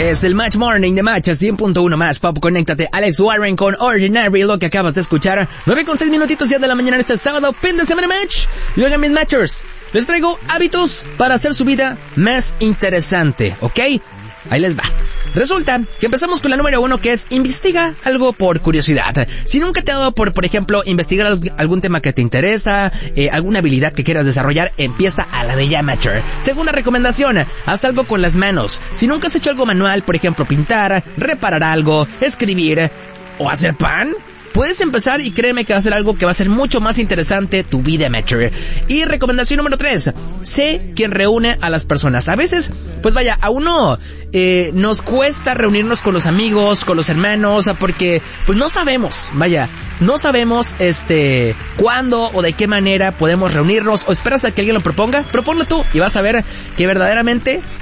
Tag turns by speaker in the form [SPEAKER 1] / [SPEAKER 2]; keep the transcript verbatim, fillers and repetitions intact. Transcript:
[SPEAKER 1] Es el Match Morning de Match cien punto uno más Pop. Conéctate. Alex Warren con Ordinary, lo que acabas de escuchar. nueve con seis minutitos ya de la mañana este sábado, fin de semana Match. Y oigan, mis Matchers, les traigo hábitos para hacer su vida más interesante, ¿ok? Ahí les va. Resulta que empezamos con la número uno, que es investiga algo por curiosidad. Si nunca te ha dado por, por ejemplo, investigar algún tema que te interesa, eh, alguna habilidad que quieras desarrollar, empieza a la de ya Matcher. Segunda recomendación, haz algo con las manos. Si nunca has hecho algo manual, por ejemplo, pintar, reparar algo, escribir o hacer pan, puedes empezar y créeme que va a ser algo que va a ser mucho más interesante tu vida, Matcher. Y recomendación número tres, sé quien reúne a las personas. A veces, pues vaya, a uno eh, nos cuesta reunirnos con los amigos, con los hermanos, porque pues no sabemos, vaya, no sabemos este cuándo o de qué manera podemos reunirnos, o esperas a que alguien lo proponga. Proponlo tú y vas a ver que verdaderamente